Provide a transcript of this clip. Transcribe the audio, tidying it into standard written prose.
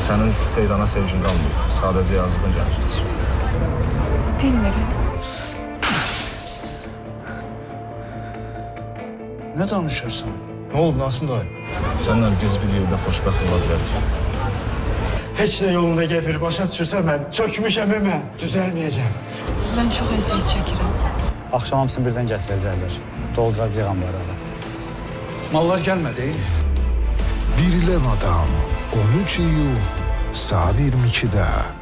Sənin Seydana sevgin qalmıyor. Sadəcə yazığın gəlir. Bilmirəm. Ne danışırsan? Ne olub Nasım dayı? Səninlə biz bir yerdə xoşbəxt ola bilərik. Heç nə yolunda gedir, başa düşürsən mən çökmüşəm mən, düzəlməyəcəm. Mən çox əziyyət çəkirəm. Axşam hamısını birdən gətirəcəklər. Dolduracaq anbarlara. Mallar gəlmədi. Dirilən Adam 13 iyul saat 22'də.